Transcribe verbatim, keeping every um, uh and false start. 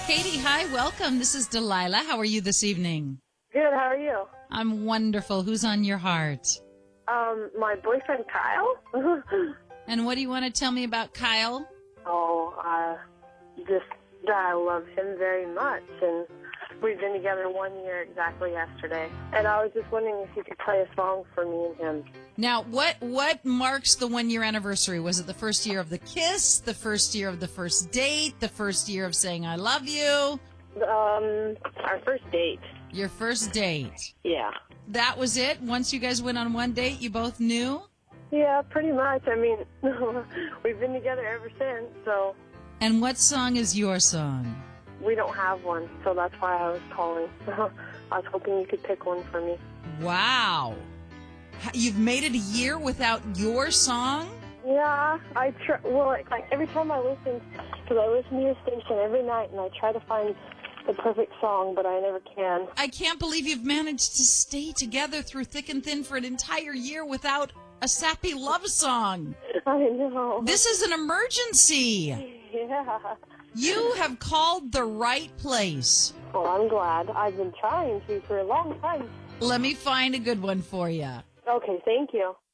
Katie, hi, welcome. This is Delilah. How are you this evening? Good, how are you? I'm wonderful. Who's on your heart? Um, my boyfriend Kyle. And what do you want to tell me about Kyle? oh, uh, just that I love him very much, and we've been together one year exactly yesterday. And I was just wondering if you could play a song for me and him. Now, what what marks the one-year anniversary? Was it the first year of the kiss, the first year of the first date, the first year of saying I love you? Um, our first date. Your first date. Yeah. That was it? Once you guys went on one date, you both knew? Yeah, pretty much. I mean, we've been together ever since, so And what song is your song? we don't have one, so that's why I was calling. I was hoping you could pick one for me. Wow. You've made it a year without your song? Yeah, I try. Well, like, like every time I listen, because I listen to your station every night, and I try to find the perfect song, but I never can. I can't believe you've managed to stay together through thick and thin for an entire year without a sappy love song. I know. This is an emergency. Yeah. You have called the right place. Well, I'm glad. I've been trying to for a long time. Let me find a good one for you. Okay, thank you.